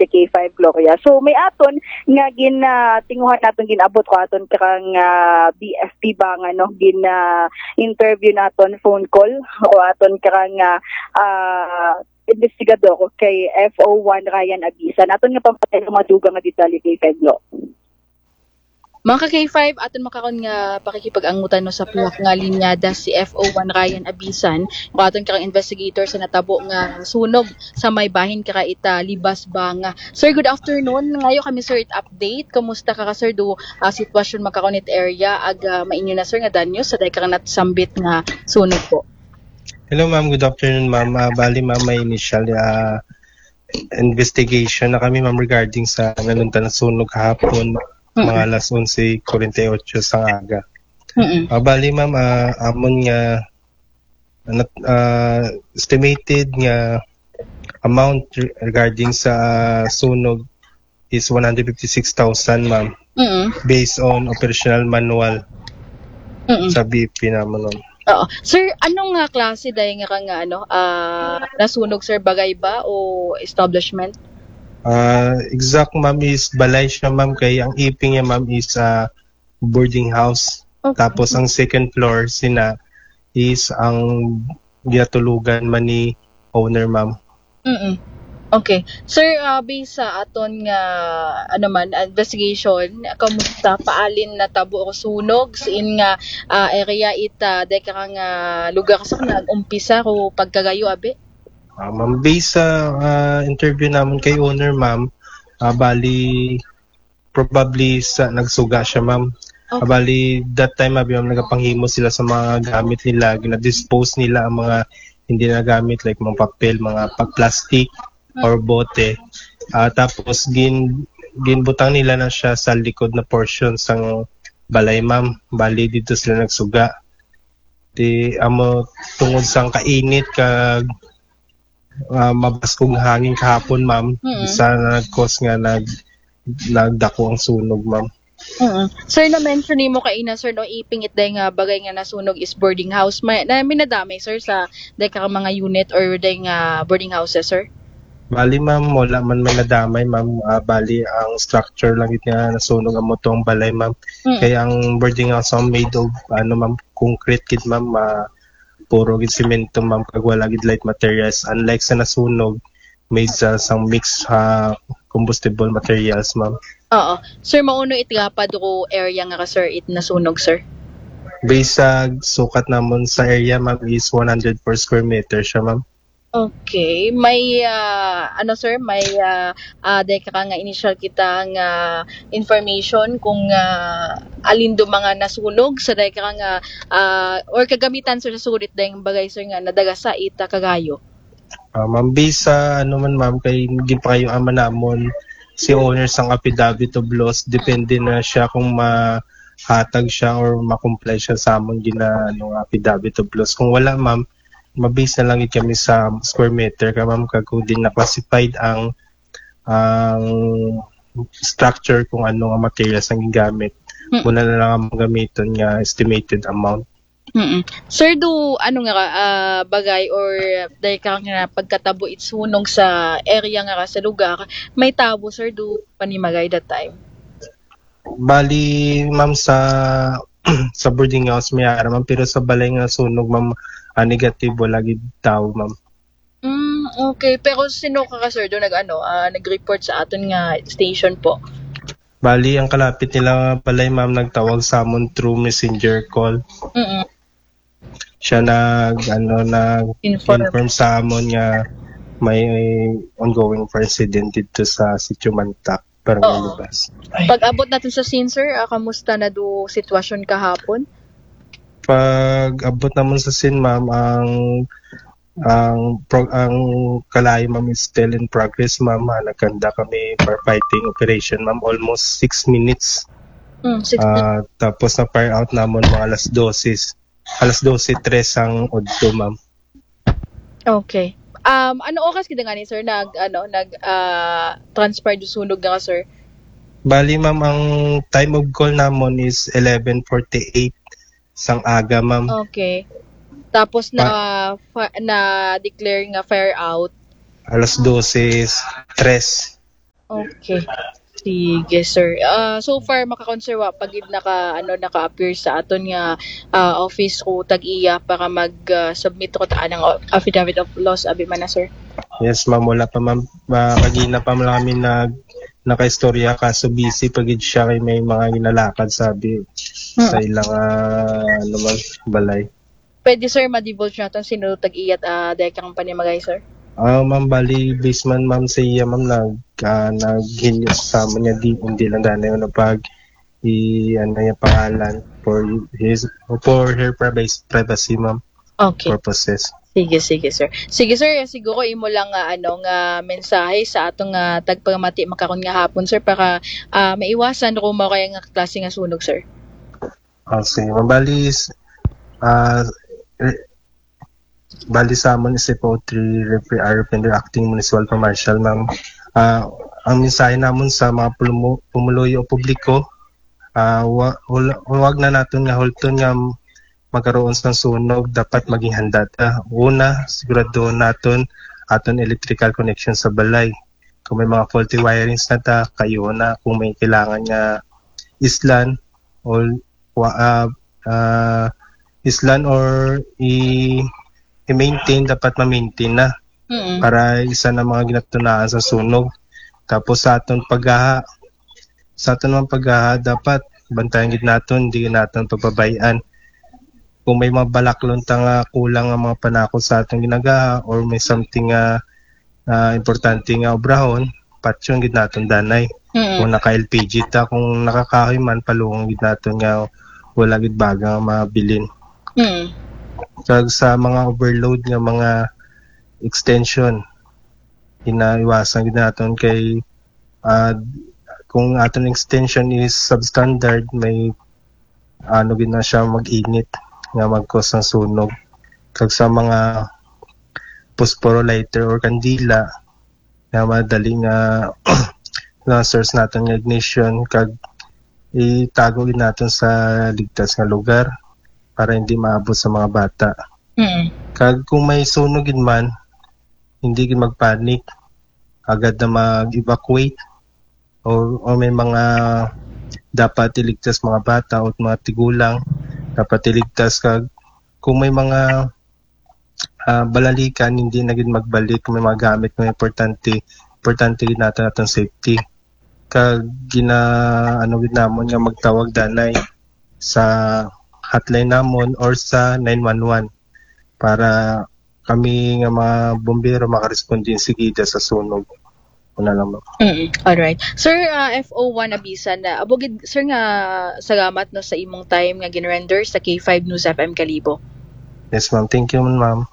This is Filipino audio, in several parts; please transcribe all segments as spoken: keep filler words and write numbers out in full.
si K five Gloria. So may aton nga gin uh, tinguhan naton ginabot ko aton karang uh, B F P ba nga no gin uh, interview naton phone call o aton karang uh, uh, investigador kay F O one Ryan Abisan. Aton nga pampatay mga dugang nga detalye kay K five Glo. Mga ka-K five, aton makaron nga pakikipag-angutan no sa puwak nga linyada si F O one Ryan Abisan, kung aton karang investigator sa natabo nga sunog sa may bahin kara ita libas ba nga. Sir, good afternoon. Ngayo kami sir it update. Kamusta ka ka sir do uh, sitwasyon makaron it area ag uh, mainyo na sir nga danyo sa day karang natsambit nga sunog po. Hello ma'am, good afternoon ma'am. Uh, bali ma'am, may initial uh, investigation na kami ma'am regarding sa nalunta na sunog kahapon. Mm-mm. Mga alas onse kuwarenta y otso sa aga. Uh, bali ma'am, uh, amon nga uh, estimated nga amount regarding sa uh, sunog is one hundred fifty-six thousand ma'am. Mm-mm. Based on operational manual. Mm-mm. Sa B F P naman ma'am. Oo. Sir, anong nga klase dahil nga nga ano, uh, nasunog sir, bagay ba o establishment? Uh, exact ma'am is balay siya ma'am, kay ang iping niya ma'am is uh, boarding house. Okay. Tapos ang second floor sina is ang ginatulugan man ni owner ma'am. Mm. Okay. Sir, uh, based sa aton nga ano man investigation, kamusta paalin na tabo o sunog siin nga uh, area ita deka nga lugar sa nag-umpisa ko pagkagayo abi? Uh, ma'am, based sa uh, interview naman kay owner ma'am, uh, bali probably sa nagsuga siya ma'am. Okay. Uh, bali that time abi ma'am nagapanghimo sila sa mga gamit nila, gina-dispose nila ang mga hindi na gamit like mga papel, mga pag-plastic or bote. Uh, tapos gin ginbutang nila na siya sa likod na portion sang balay ma'am. Bali dito sila nagsuga. Di amo tungod sang kainit kag Uh, mabaskong hangin kahapon ma'am. Mm-hmm. Sa nag-cause nga nag nagdako ang sunog ma'am. Mm-hmm. Sir, na-mention ni mo kaina sir no iping it day nga bagay nga nasunog is boarding house. May na minadamay sir sa day ka mga unit or day nga boarding houses sir? Bali ma'am, wala man may nadamay ma'am. Uh, bali ang structure lang it nga nasunog ang motong balay ma'am. Mm-hmm. Kaya ang boarding house ang made of ano ma'am, concrete kit ma'am. Uh, puro gid semento ma'am, kag wala gid light materials, unlike sa nasunog made sa sang mix ha uh, combustible materials ma'am. Oo. Sir, mauno itgapad ko area nga ka sir it nasunog sir? Based sa sukat namon sa area ma'am is one hundred per square meter siya ma'am. Okay, may uh, ano sir, may uh, uh, deka ka nga initial kita nga information kung uh, alin do mga nasunog sa deka ka nga uh, or kagamitan sir sa sulit dayang bagay sir nga nadaga sa ita kagayo. Uh, ma'am, based sa ano man ma'am kay gipa kayo ama namon si owner sang affidavit of loss, depende na siya kung mahatag siya or ma-comply siya sa amon gina ano affidavit of loss. Kung wala ma'am, mabase na lang kami sa square meter ka ma'am, kag kung din na-classified ang ang structure kung ano ang materials ang gigamit. Mm. Muna na lang ang gamiton nga estimated amount. Mm-mm. Sir, do ano nga uh, bagay or dahil ka nga pagkatabo itsunog sa area nga sa lugar, may tabo sir do panimagay that time? Bali ma'am sa sa boarding house may ara ma'am, pero sa balay nga sunog ma'am, Uh, negatibo lagi daw ma'am. Mm, okay, pero sino ka ka sir do nag ano uh, nag-report sa aton nga station po? Bali ang kalapit nila balay ma'am nagtawag sa amon through messenger call. Mm. Siya nag ano nag inform, inform sa amon nga may ongoing incident dito sa Sitio Mantak parang lumabas. Pag-abot natin sa scene sir, uh, kamusta na do sitwasyon kahapon? Pag abot naman sa scene ma'am, ang ang pro, ang kalay ma'am is still in progress ma'am. Uh, nagkanda kami firefighting operation ma'am, almost six minutes. Mm, six uh, tapos na fire out namon mga alas dose. Alas dose tres ang odto ma'am. Okay. Um ano oras kita nga ni sir nag ano nag uh, transfer do sunog nga sir? Bali ma'am, ang time of call namon is eleven forty-eight sang aga ma'am. Okay. Tapos na fa- na declare nga fire out alas dose tres. Okay. Sige, sir. Uh, so far makakonserwa pag id naka ano naka-appear sa aton nga ah, office ko tag-iya para mag-submit ko ta ng affidavit of loss abi man na, sir. Yes, ma'am. Wala pa, ma'am. Uh, kagina pa lang kami nag naka-istorya kaso busy pagid siya kay may mga ginalakad sabi sa ilang uh, ano man, balay. Pwede, sir, ma-divulge natin sino tag-iyat uh, dahil kang panimagay, sir? Ah, ma'am, bali basement ma'am sa iya ma'am nag uh, naghinyo sa mo niya di hindi lang dana yung pag i ano yung pangalan for his for her privacy, privacy ma'am. Okay. Purposes. Sige, sige, sir. Sige, sir, siguro imo lang nga ano nga mensahe sa atong nga tagpamati makaron nga hapon, sir, para uh, maiwasan ko mo kaya nga klase nga sunog, sir. Ah, sige, ma'am, bali ah Bali sa amon is Potri Representative Acting Municipal Commercial, ma'am. Uh, ang mensahe namon sa mga pumulo, pumuloy o publiko, uh, huwag na natin nga hulton nga magkaroon ng sunog, dapat maging handa ta. Una, sigurado natin aton electrical connection sa balay. Kung may mga faulty wirings na ta, kayo na. Kung may kailangan nga islan or uh, uh, islan or i i-maintain, dapat ma-maintain na Mm-mm. para isa na mga ginatunaan sa sunog. Tapos sa aton paghaha, sa aton mga paghaha, dapat bantayan gid naton, hindi naton pagbabayan. Kung may mga balaklon ta nga kulang ang mga panakot sa aton ginagaha or may something nga uh, importante nga obrahon, patyon gid naton danay. Mm-mm. Kung naka-L P G ta, kung nakakahoy man, palungon gid naton nga wala gid baga nga mabilin. Mm. Kag sa mga overload nga mga extension, inaiwasan gid naton kay uh, kung aton extension is substandard, may ano gid na siya mag-init nga mag-cause ng sunog. Kag sa mga phosphoro lighter or kandila nga madaling nga na source naton nga ignition, kag itago gid naton sa ligtas nga lugar para hindi maabot sa mga bata. Mm. Kag kung may sunog gid man, hindi gid magpanik, agad na mag-evacuate o, o may mga dapat iligtas mga bata o mga tigulang, dapat iligtas. Kag kung may mga uh, balalikan, hindi na gid magbalik. Kung may mga gamit na importante, importante gid natin natin safety. Kag gina ano gid namon nga magtawag danay sa hotline namon or sa nine one one para kami nga mga bombero makaresponde sigida sa sunog. Una lang, ma'am. Mm. All right. Sir, uh, F O one Abisan na abogid sir nga salamat no sa imong time nga ginrender sa K five News F M Kalibo. Yes, ma'am. Thank you, ma'am.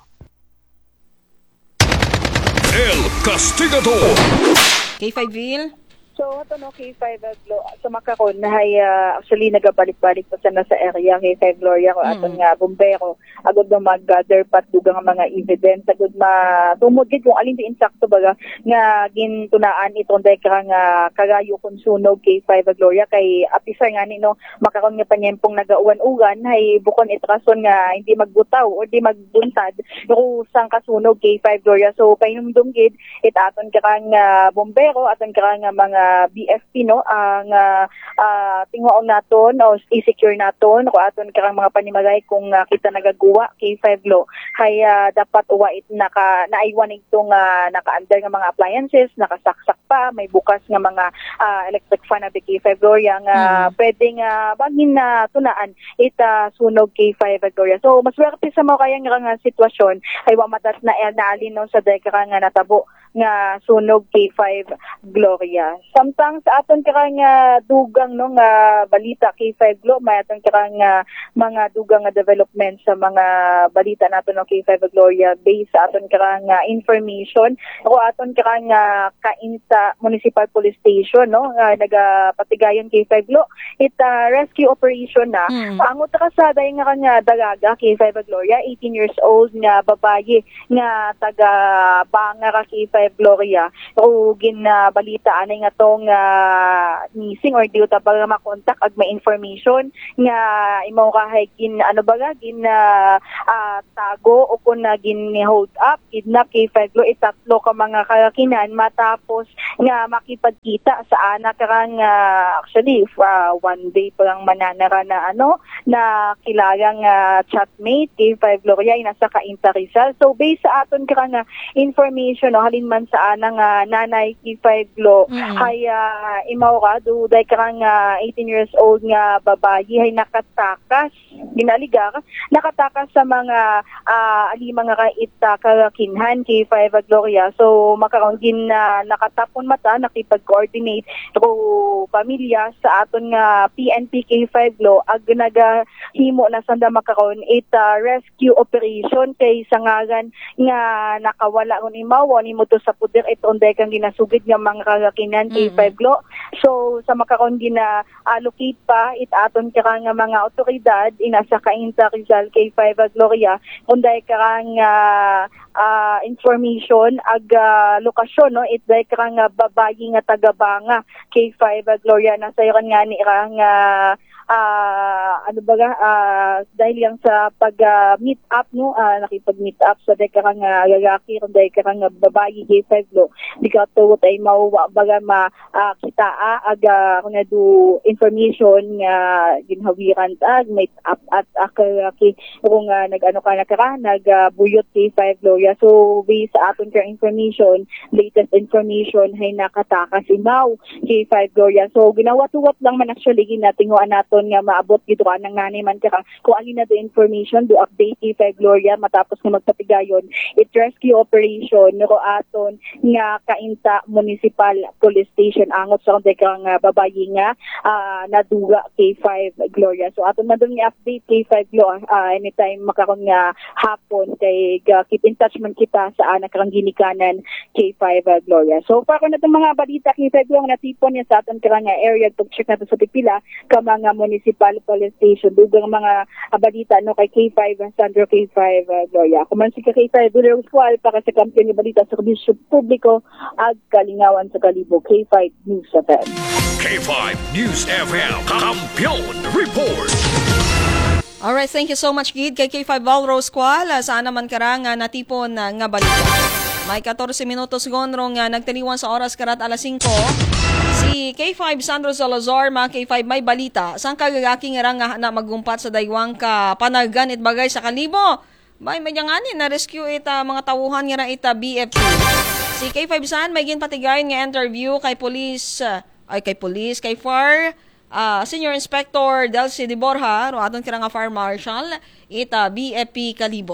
El Castigador. K five Ville. So, ito no, K five Glo, sa Makaron, na hay, uh, actually, nagabalik-balik pa sa nasa area, K five Gloria, ko aton Mm. nga, bumbero, agad na mag-gather pat dugang nga mga evidence, agad matumugid kung alin di insakto baga, nga gintunaan itong dekra nga kagayo kung sunog K five Gloria, kay apisar nga ni, no, Makaron nga panyempong nagauwan-ugan, hay bukon itrason nga hindi magbutaw o di magbuntad, yung sang kasunog K five Gloria. So, painumdum gid, itaton ka nga bumbero, aton ka nga mga B F P, no, ang uh, uh, tingoong naton o i-secure naton ko aton karang mga panimagay kung uh, kita nagaguwa K five Glo hay uh, dapat uwa it naka naaywan itong uh, naka-under nga mga appliances, nakasaksak pa, may bukas nga mga uh, electric fan na K five Gloria nga mm. pwedeng uh, bagin na tunaan ita sunog K five Gloria. So mas werte sa mga kayang nga sitwasyon ay wa matat na el naalin no sa dekra nga natabo nga sunog K five Gloria. Samtang sa aton karang uh, dugang no nga balita K five Glo, may aton karang uh, mga dugang nga development sa mga balita naton no K five Gloria based sa aton karang uh, information o aton karang uh, kain sa Municipal Police Station, no, uh, nagapatigayon K five Glo it uh, rescue operation na Hmm. ang utra sa day nga kanya dalaga K five Gloria, eighteen years old nga babaye nga taga Bangara K five five Gloria. O ginabalita anay nga tong uh, missing or di uta ba makontak ag may information nga imaw kahay gin ano ba gin uh, uh, tago o kung na gin hold up kidnap K five Glo itatlo ka mga kakakinan matapos nga makipagkita sa anak karang uh, actually uh, one day pa lang mananara na ano na kilalang uh, chatmate K five Gloria ay nasa Cainta Rizal. So based sa aton karang uh, information no halin man sa anang uh, nanay K five Glo mm-hmm. ay uh, imaw ka do day karang uh, eighteen years old nga babayi ay nakatakas ginaliga nakatakas sa mga uh, ali mga kaita karakinhan K five Gloria. So makaroon gin uh, nakatapon mata nakipag-coordinate ro pamilya sa aton nga P N P K five Glo ag nagahimo na sanda makaroon it uh, rescue operation kay sangagan nga nakawala kun imaw ni mo to sa puder it onday kang ginasugid nga mga karakinan K five Glo. So sa makaroon gina allocate pa it aton karang nga mga otoridad ina sa Cainta Rizal K five Gloria unday karang uh, uh, information ag uh, lokasyon no it day karang uh, babayi nga taga-Banga K five Gloria na sayon nga ni karang uh, uh, ano ba uh, dahil yang sa pag uh, meet up no uh, nakipag-meet up sa day karang uh, lalaki unday karang uh, babayi K five Glo di ka to tay mauwa baga ma uh, kita ag uh, kung do information nga uh, ginhawiran ag meet up at akalaki kung uh, nag-ano ka nakara nag-buyot uh, K five Gloria. So based sa aton ka information latest information hay nakatakas imaw K five Gloria. So ginawat-wat lang man actually ginatinguan naton nga maabot gid ka nang nanay man ka kung alin na do information do update K five Gloria matapos nga magpatigayon it rescue operation no aton nga Cainta Municipal Police Station angot sa kang uh, babayi nga uh, naduga K five Gloria. So aton man dun nga update K five Glo uh, anytime makaron nga hapon kay uh, keep in touch man kita sa anak karang ginikanan K five uh, Gloria. So para na itong mga balita K five Glo nga natipon niya sa aton karang uh, area to check nato sa pipila ka mga municipal police station dugang mga uh, balita no kay K five uh, Sandro K five uh, Gloria. Kuman si K five Villar Uswal para sa kampiyon nga balita sa serbisyo publiko ag kalingawan sa Kalibo K five News F M. K five News F M Kampiyon Report. Alright, thank you so much, Gid. Kay K five Valro Squall, saan naman karang uh, natipon uh, nga balita. May fourteen minutos gonro nga nagtaliwan sa oras karat alas singko. Si K five Sandro Salazar, mga K five may balita. Saan kagagaki nga nga na magumpat sa daywang ka panagan it bagay sa Kalibo? May may ngani na rescue ita mga tawuhan nga na ita B F P. Si K five San may ginpatigayon nga interview kay police uh, ay kay police kay F A R uh, Senior Inspector Delcy De Borja ro aton kira nga Fire Marshal ita B F P Kalibo.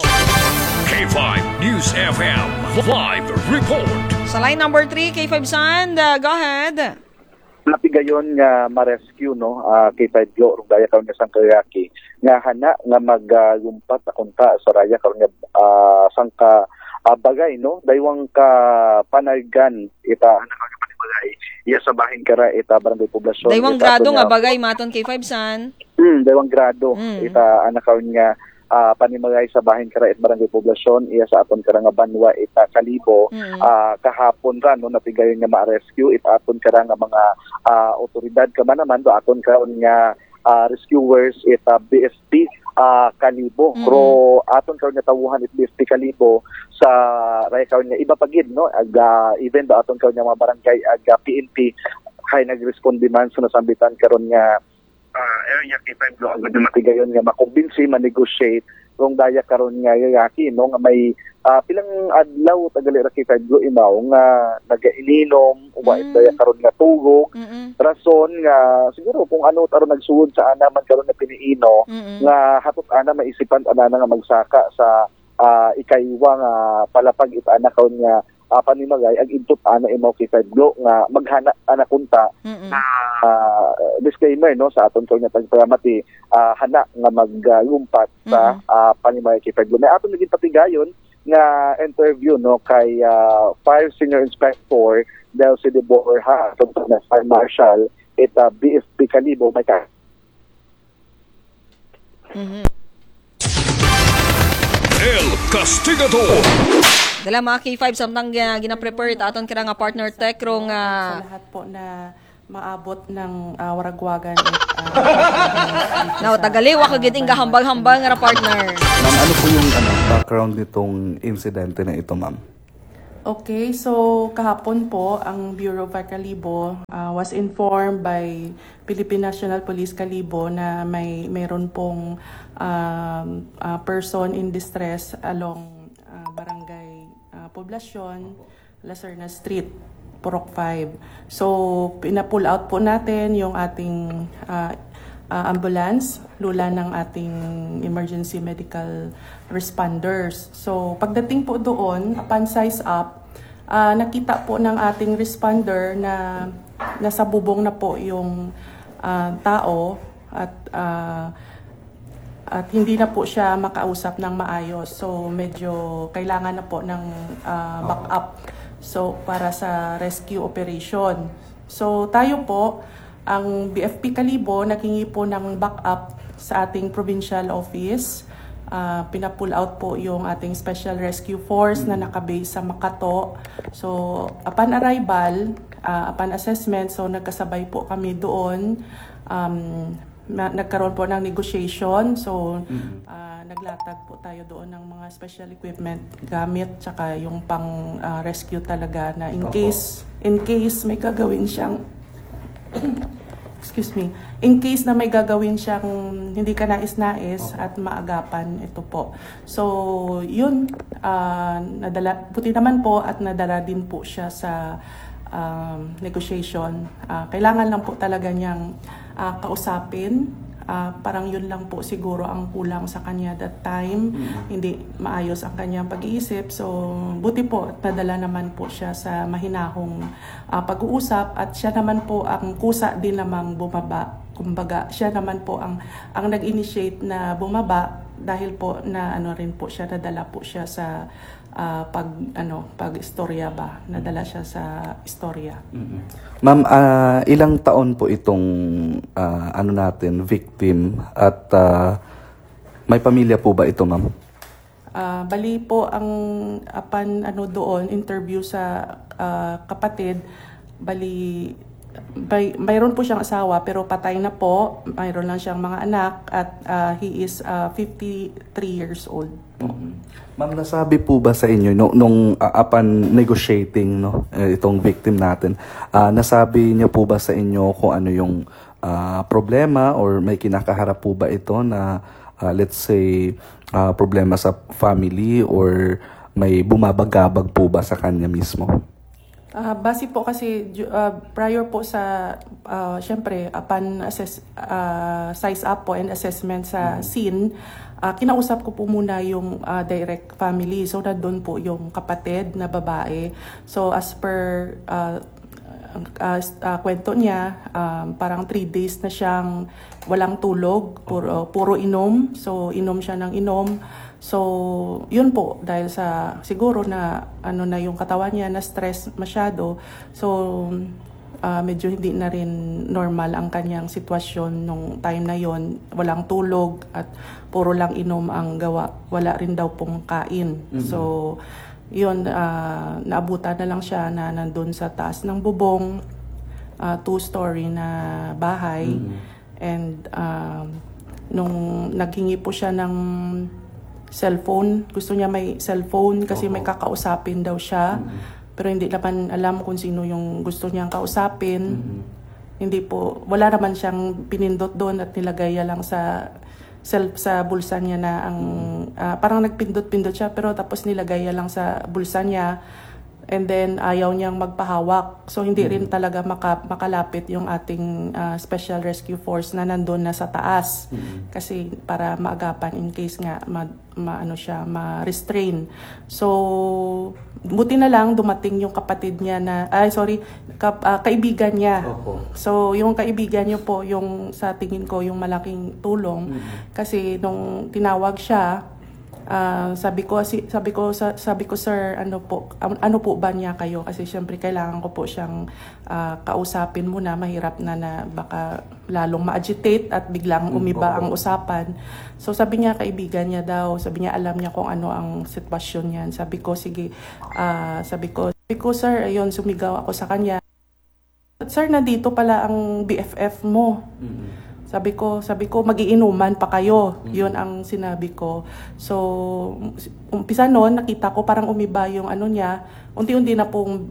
K five News F M Live Report. Sa line number three, K five Sand, uh, go ahead. Napigayon nga ma-rescue no uh, K five Glo rung daya karon nga sang kayaki nga hana nga maglumpat uh, akunta sa raya karon nga uh, sangka uh, bagay no daywang ka panargan ita ana nga panibagay iya sa bahin kara ita barangay poblasyon daywang grado nga bagay maton K five San. Hmm, daywang grado mm. ita ana karon nga uh, panimagay sa bahin kara it barangay poblasyon iya sa aton kara nga banwa ita Kalibo mm. uh, kahapon ra no napigayon nga ma-rescue it aton kara nga mga uh, otoridad ka man naman do aton karon nga uh, rescuers ita B S P uh, Kalibo mm. pero aton karon nga tawuhan it B S P Kalibo sa raya karon nga iba pagid no ag uh, even do aton karon nga mga barangay ag uh, P N P kay nag-respond demand so nasambitan karon nga uh, area K five Glo agad na matigayon nga makumbinsi ma-negotiate kung daya karon nga yayaki no nga may uh, pilang adlaw tagali ra K five Glo imaw nga nagaininom uwa mm. daya karon nga tugog mm-mm. rason nga siguro kung ano taro nagsuod sa ana man karon nga piniino mm-mm. nga hatot ana maisipan ana nga magsaka sa uh, ikaywa nga palapag ita ana karon nga uh, panimagay ag input ana imaw K five Glo nga maghana ana kunta na uh, disclaimer no sa aton karon nga tagpamati uh, hana nga maglumpat uh, sa uh, panimagay K five Glo na aton naging patigayon nga interview no kay uh, Fire Senior Inspector Delcy De Borja aton na Fire Marshal ita B F P Kalibo may ka mm-hmm. El Castigador. Dala mga K five samtang uh, gina-prepare ta aton kira nga partner tech ro nga sa lahat po na maabot ng uh, waragwagan at uh, Now, tagaliwa ka giting kahambal-hambal nga partner. Ma'am, ano po yung ano, background nitong insidente na ito, ma'am? Okay, so kahapon po ang Bureau of Kalibo uh, was informed by Philippine National Police Kalibo na may mayroon pong um, uh, person in distress along uh, Barangay uh, Poblacion, Lacerna Street, Purok five. So pina-pull out po natin yung ating uh, uh, ambulance, lula ng ating emergency medical responders. So pagdating po doon, upon size up, uh, nakita po ng ating responder na nasa bubong na po yung uh, tao at uh, at hindi na po siya makausap ng maayos. So medyo kailangan na po ng uh, backup so para sa rescue operation. So tayo po, ang B F P Kalibo, naghingi po ng backup sa ating provincial office. Uh, pina-pull out po yung ating Special Rescue Force na nakabase sa Makato. So upon arrival, uh, upon assessment, so nagkasabay po kami doon. Um, nagkaroon po ng negotiation. So uh, naglatag po tayo doon ng mga special equipment gamit tsaka yung pang uh, rescue talaga na in case in case may gagawin siyang excuse me, in case na may gagawin siyang hindi ka nais-nais at maagapan, ito po. So, yun, uh, nadala, buti naman po at nadala din po siya sa um, negotiation. Uh, kailangan lang po talaga niyang uh, kausapin. Uh, parang yun lang po siguro ang kulang sa kanya that time. Mm-hmm. Hindi maayos ang kanyang pag-iisip. So, buti po at nadala naman po siya sa mahinahong uh, pag-uusap at siya naman po ang kusa din namang bumaba. Kumbaga, siya naman po ang, ang nag-initiate na bumaba dahil po na ano rin po siya, nadala po siya sa uh, pag ano pag-istorya ba, nadala siya sa istorya. Mm-hmm. Ma'am, uh, ilang taon po itong uh, ano natin victim at uh, may pamilya po ba ito, ma'am? Uh, bali po ang apan ano doon interview sa uh, kapatid, bali May, mayroon po siyang asawa pero patay na po. Mayroon lang siyang mga anak at uh, he is uh, fifty-three years old. Mm-hmm. Ma'am, nasabi po ba sa inyo no, nung uh, upon negotiating no, itong victim natin, uh, nasabi niya po ba sa inyo kung ano yung uh, problema or may kinakaharap po ba ito na uh, let's say uh, problema sa family or may bumabagabag po ba sa kanya mismo? Uh, base po kasi uh, prior po sa uh, syempre upon assess, uh, size up po and assessment sa mm-hmm. scene, uh, kinausap ko po muna yung uh, direct family. So nandun po yung kapatid na babae. So as per uh, uh, uh, kwento niya, um, parang three days na siyang walang tulog, puro, puro inom. So inom siya ng inom. So, yun po, dahil sa siguro na ano na yung katawan niya na stress masyado. So, uh, medyo hindi na rin normal ang kanyang sitwasyon nung time na yon. Walang tulog at puro lang inom ang gawa. Wala rin daw pong kain. Mm-hmm. So, yun, uh, naabutan na lang siya na nandun sa taas ng bubong, uh, two-story na bahay. Mm-hmm. And uh, nung naghingi po siya ng cellphone. Gusto niya may cellphone kasi may kakausapin daw siya. Mm-hmm. Pero hindi naman alam kung sino yung gusto niyang kausapin. Mm-hmm. Hindi po, wala naman siyang pinindot doon at nilagay lang sa self sa bulsa niya na ang mm-hmm. uh, parang nagpindot-pindot siya pero tapos nilagay lang sa bulsa niya. And then ayaw niyang magpahawak. So hindi rin talaga maka, makalapit yung ating uh, Special Rescue Force na nandun na sa taas. Mm-hmm. Kasi para maagapan in case nga ma, ma ano siya, ma-restrain. So buti na lang dumating yung kapatid niya na ay sorry, ka, uh, kaibigan niya. Opo. So yung kaibigan niya po yung sa tingin ko yung malaking tulong. Mm-hmm. Kasi nung tinawag siya Ah, sabi ko si sabi ko sa sabi ko sir, ano po um, ano po ba niya kayo, kasi syempre kailangan ko po siyang ah, kausapin muna, mahirap na na baka lalong ma-agitate at biglang umiba ang usapan. So sabi niya kaibigan niya daw, sabi niya alam niya kung ano ang sitwasyon niyan. Sabi ko sige, ah, sabi ko sabi ko sir, ayun, sumigaw ako sa kanya. Sir, nandito pala ang B F F mo. Mm-hmm. Sabi ko, sabi ko, magiinuman pa kayo. Mm-hmm. Yun ang sinabi ko. So, umpisa noon, nakita ko parang umiba yung ano niya. Unti-unti na pong,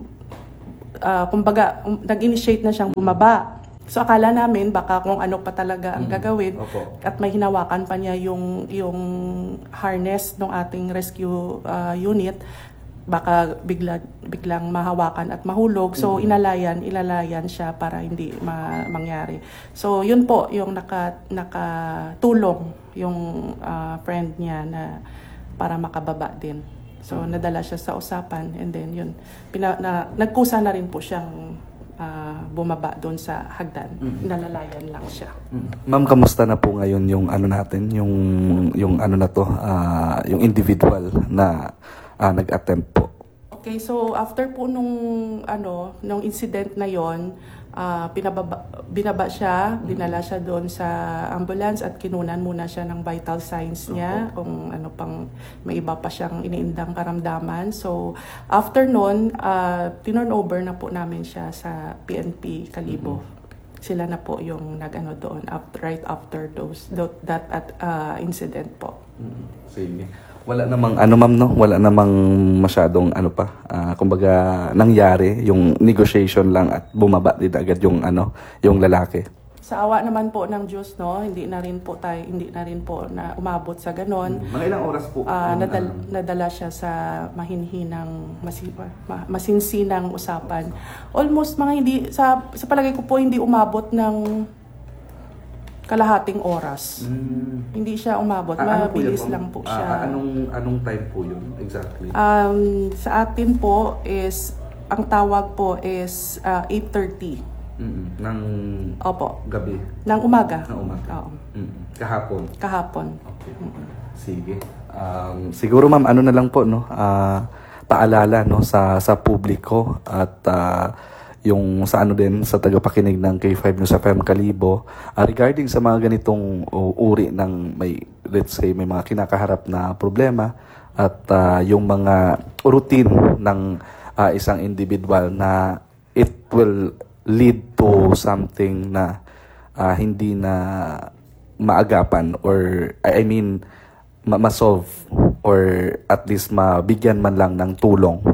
uh, kumbaga, um, nag-initiate na siyang bumaba. So, akala namin baka kung ano pa talaga ang gagawin. Mm-hmm. At may hinawakan pa niya yung, yung harness ng ating rescue uh, unit. Baka bigla, biglang mahawakan at mahulog. So, mm-hmm. inalayan, ilalayan siya para hindi ma- mangyari. So, yun po yung naka, nakatulong yung uh, friend niya na para makababa din. So, mm-hmm. nadala siya sa usapan and then yun, pina, na, nagkusa na rin po siyang uh, bumaba doon sa hagdan. Mm-hmm. Nalalayan lang siya. Mm-hmm. Ma'am, kamusta na po ngayon yung ano natin, yung, yung ano na to, uh, yung individual na Ah, nag-attempt po. Okay, so after po nung ano, nung incident na 'yon, uh, pinababa binaba siya, dinala siya doon sa ambulance at kinunan muna siya ng vital signs niya, okay. Kung ano pang may iba pa siyang iniindang karamdaman. So after noon, uh, tinurn over na po namin siya sa P N P Kalibo. Mm-hmm. Sila na po yung nag-ano doon after, right after those that at uh, incident po. Mm-hmm. Sige. Wala namang ano ma'am no, wala namang masyadong ano pa, uh, kumbaga nangyari yung negotiation lang at bumaba din agad yung ano, yung lalaki. Sa awa naman po ng Diyos no, hindi na rin po tayo, hindi na rin po na umabot sa ganon. Hmm. Mga ilang oras po? Uh, nadal, ano? Nadala siya sa mahinhinang, masipa, ma, masinsinang usapan. Almost mga hindi, sa, sa palagay ko po hindi umabot ng kalahating oras. Mm. Hindi siya umabot. Ah, Mabilis ano po lang po siya. Ah, anong anong time po yun exactly? Um, sa atin po is, ang tawag po is uh, eight thirty. Mm-mm. Ng Opo. gabi? Ng umaga. Ng umaga. Oo. Mm-mm. Kahapon? Kahapon. Okay. Mm-mm. Sige. Um, siguro ma'am, ano na lang po, no? Uh, paalala no, sa, sa publiko at uh, yung sa ano din sa tagapakinig ng K five News F M Kalibo uh, regarding sa mga ganitong uh, uri ng may, let's say, may mga kinakaharap na problema at uh, yung mga routine ng uh, isang individual na it will lead to something na uh, hindi na maagapan or I mean ma- ma-solve or at least mabigyan man lang ng tulong.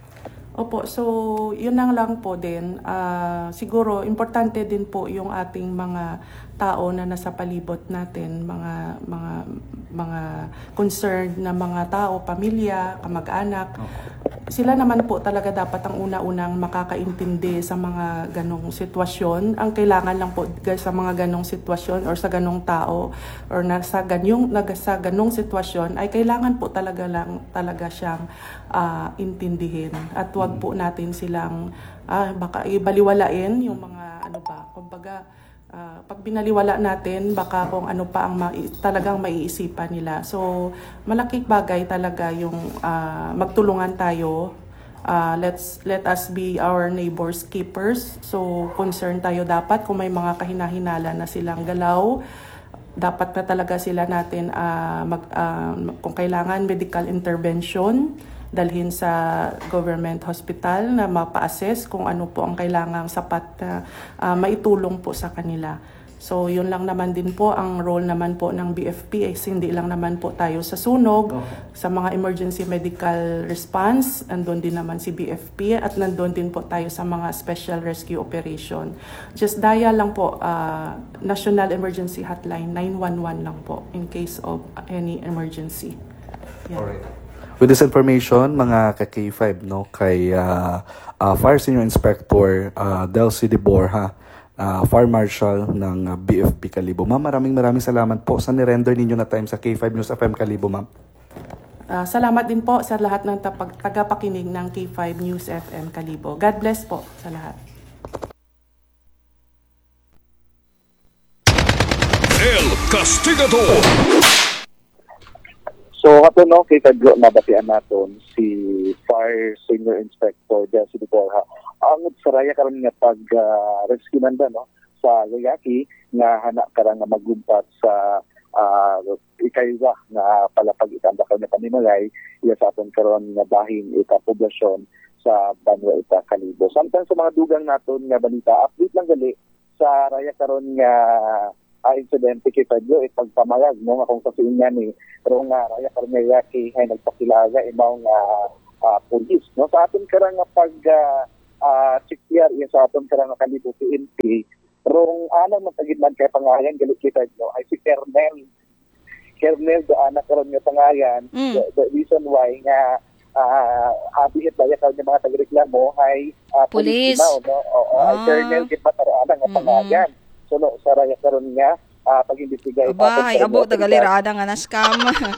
Opo, so yun lang lang po din. Uh, siguro importante din po yung ating mga tao na nasa palibot natin, mga mga mga concerned na mga tao, pamilya, kamag-anak. Sila naman po talaga dapat ang una-unang makakaintindi sa mga ganong sitwasyon. Ang kailangan lang po sa mga ganong sitwasyon or sa ganong tao or nasa ganyong sa ganong sitwasyon ay kailangan po talaga lang talaga siyang uh, intindihin at wag po natin silang uh, baka ibaliwalain yung mga ano ba, kumbaga Uh, pag binaliwala natin, baka kung ano pa ang ma- talagang maiisipan nila. So, malaking bagay talaga yung uh, magtulungan tayo. Uh, let's let us be our neighbors' keepers. So, concerned tayo dapat kung may mga kahinahinala na silang galaw. Dapat na talaga sila natin uh, mag, uh, kung kailangan medical intervention, dalhin sa government hospital na mapa-assess kung ano po ang kailangang sapat na uh, maitulong po sa kanila. So yun lang naman din po ang role naman po ng B F P, is hindi lang naman po tayo sa sunog, okay. Sa mga emergency medical response, andun din naman si B F P at nandun din po tayo sa mga special rescue operation. Just dial lang po, uh, National Emergency Hotline nine one one lang po in case of any emergency. Yeah. Alright. With this information, mga ka-K five, no, kay uh, uh, Fire Senior Inspector uh, Delcy De Borja, uh, Fire Marshal ng uh, B F P Kalibo. Ma'am, maraming maraming salamat po sa nirender ninyo na time sa K five News F M Kalibo, ma'am. Uh, salamat din po sa lahat ng tapag- tagapakinig ng K five News F M Kalibo. God bless po sa lahat. El Castigador. So ato no kay kadlo nabatian naton si Fire Senior Inspector Delcy Borja ang saraya karon nga pag uh, rescue nanda no sa lalaki nga hana karang nga magumpat sa uh, ikaywa nga palapag itanda karon nga panimalay iya sa aton karon nga bahin ita poblasyon sa Banwa ita Kalibo. Samtang sa mga dugang naton nga balita update lang gali sa raya karon nga uh, insidente kay Pedro ipagpamayag no nga kung sa niya ni pero nga raya karon nga yaki ay nagpakilaga ibaw nga uh, police no sa aton karang nga pag uh, uh, check iya sa aton karang nga Kalibo P N P rong ana man tagidman kay pangayan gali kay Pedro ay si Kernel Kernel do ana karon nga pangayan mm. the, the reason why nga uh, habit daya karon nga mga tagreklamo ay uh, police no no o ah. Kernel kit mataraan nga pangayan mm-hmm. So, no, sa raya karon nga, uh, pag-imbestiga ito. Aba, ay, abot, tagalirada nga na-scam.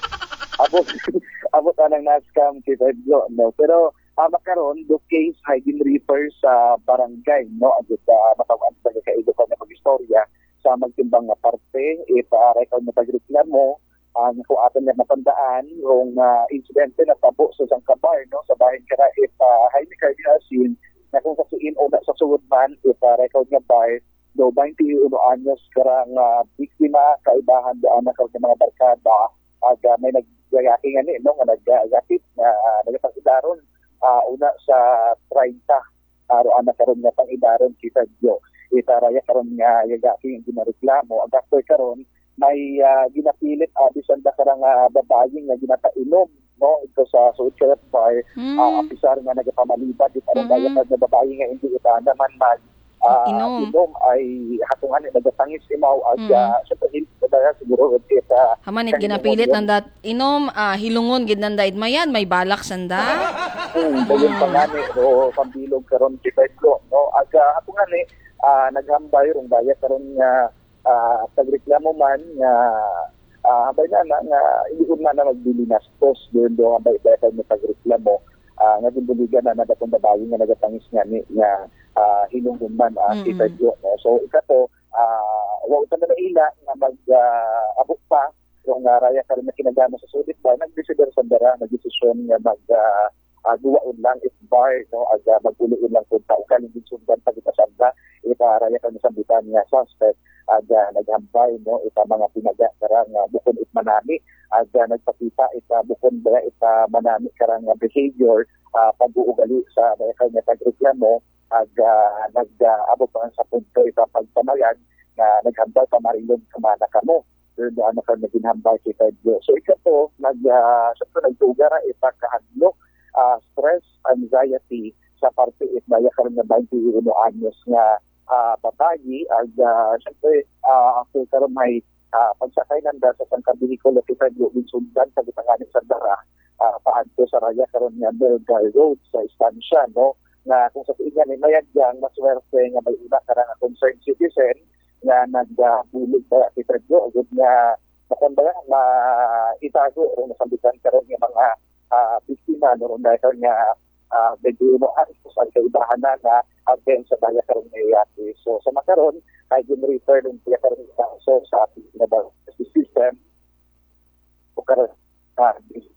abot, abot anang na-scam kita, no. Pero, uh, makaroon, do case, ay din-refer sa barangay, no. Agad, uh, matawaan sa kaigo ka na pag-istorya, sa magtimbang nga parte, ipaaray ka na pag-reklamo, ang uh, kung atin na matandaan, yung uh, insidente na tabo sa isang kabar, no, sa bahin ka na, ipa-Jaime Cardinasin, na kung kasuin o na sa sugod man, ipaaray ka na bar, do twenty-one anyos karang uh, biktima kaibahan do anak ng mga barkada ag uh, may naggayaki nga ni no nga nagagapit na uh, nagpakidaron uh, una sa thirty aro uh, anak karon nga pangidaron kita dio itaraya karon nga yagaki ang ginareklamo ag after karon may uh, ginapilit abisan uh, da karang uh, babae nga ginapainom no ito sa South Church Bar mm. uh, opisar nga nagapamalibad di parang mm-hmm. daya nga babae nga hindi ita man man Uh, inom. inom ay hatungan na nagatangis imaw ag mm. uh, sa pahil sa siguro ito uh, hamanit ginapilit nandat inom uh, hilungon gid nandaid mayan may balak sanda hmm dayon pangani o pambilog karon si Pedro no ag uh, hatungan ni uh, naghambay rong daya karon nga uh, pagreklamo man nga uh, habay na na nga iligod na na magbili na stos doon do habay daya ni pagreklamo uh, nga gibuligan na nadatong babae nga nagatangis nga ni nga uh, hilunggon man uh, mm-hmm. si Pedro. No? So, ikato, uh, wag ka na naila na mag-abot uh, pa yung uh, raya ka rin na kinagano sa sulit ba, nag-decider sa dara, nag-desisyon nga mag-duwaon uh, uh, lang if bar, no? Ag uh, mag-uliin lang kung tao ka, hindi sundan pag itasanda, ita raya ka rin sa bitan nga suspect, ag uh, naghambay, no? Ita mga pinaga, karang uh, bukon it manami, ag uh, nagpakita, ita bukon ba, ita manami, karang uh, behavior, uh, pag-uugali sa raya ka rin na pagreklamo, ag uh, nag-abot uh, pa sa punto ito pagpamayan na naghambal pa marilog kumana ka mo. Pero doon ka naginhambal kita Diyo. So ito po, nag, uh, nagtugara ito kahadlo, uh, stress, anxiety sa parte it na yakarang na twenty-one anyos nga uh, babayi. Ag uh, siyempre, uh, after karon may uh, pagsakay nanda sa sangkabiliko na kita Diyo, winsundan sa gitanganin sa dara, uh, paadto sa raya karon nga Belgar Road sa istansya, no? Na kung sa tuigan ni mayadyang maswerte nga may una karang concerned citizen nga nagbulig uh, sa kita Diyo agud nga makon ba ma itago o nasambitan karon nga mga uh, biktima no dahil nga uh, medyo mo antos ang kaibahan na nga again sa daya karon nga yati. So sa makaron kay gin-refer ng tiya karon so sa ating na ba system o karon uh,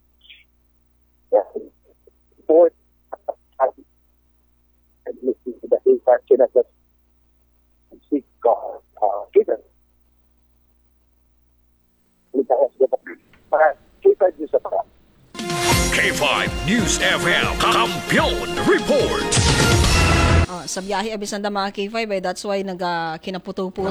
yeah, report the infection of the sick God. Kita. Kita kita Diyos sa pa. K five News F M Kampiyon Report. Oh, sa biyahe abisan da mga K five eh, that's why nag uh, kinaputo-puto.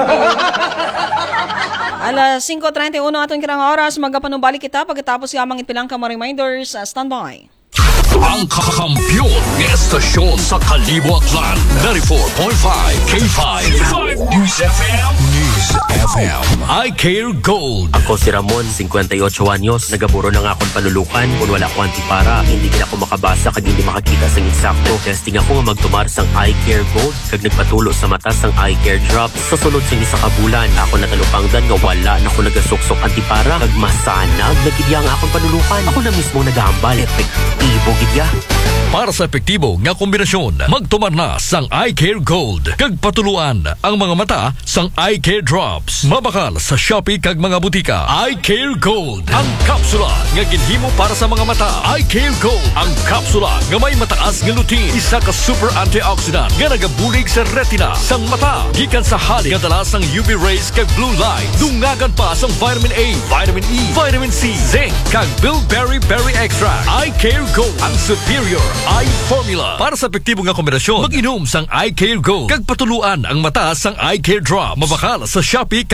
Alas five thirty-one aton kirang oras magapanumbalik kita pagkatapos yamang ipilang ka mga reminders. Uh, standby. Ang kakampiyon ng estasyon sa Kalibo Aklan, ninety-four point five K five News F M. News F M. I Care Gold. Ako si Ramon, fifty-eight anyos. Nagaburo na nga akong panulukan. Kung wala ko antipara, hindi ka ako makabasa kag hindi makakita sang insakto. Testing ako nga magtumar sang I Care Gold. Kag nagpatulo sa mata sang I Care Drop. Sa sulod sang isa ka bulan, ako natalupangdan nga wala na ako nagasuksok antipara. Kag masanag, nagidya nga akong panulukan. Ako na mismo nagahambal. Epektibo gidya. Para sa epektibo nga kombinasyon, magtumar na sang Eye Care Gold. Kag patuluan ang mga mata sang Eye Care Drops. Mabakal sa Shopee kag mga butika. Eye Care Gold, ang kapsula nga ginhimo para sa mga mata. Eye Care Gold, ang kapsula nga may mataas nga lutein, isa ka super antioxidant nga nagabulig sa retina sang mata. Gikan sa halik nga dala sang U V rays kag blue light. Dungagan pa sang vitamin A, vitamin E, vitamin C, zinc kag bilberry berry extract. Eye Care Gold, ang superior eye formula. Para sa epektibo nga kombinasyon, mag-inom sang Eye Care Gold kag patuluan ang mata sang Eye Care Drops. Mabakal sa Shopee kag